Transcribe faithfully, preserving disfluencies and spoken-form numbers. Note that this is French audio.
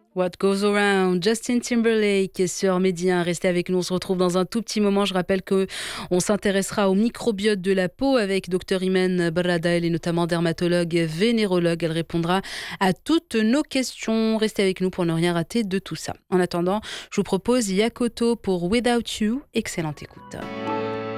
What Goes Around, Justin Timberlake sur Média. Restez avec nous, on se retrouve dans un tout petit moment. Je rappelle qu'on s'intéressera au microbiote de la peau avec Dr Imen Brada, elle est notamment dermatologue, vénérologue. Elle répondra à toutes nos questions. Restez avec nous pour ne rien rater de tout ça. En attendant, je vous propose Yakoto pour Without You. Excellente écoute.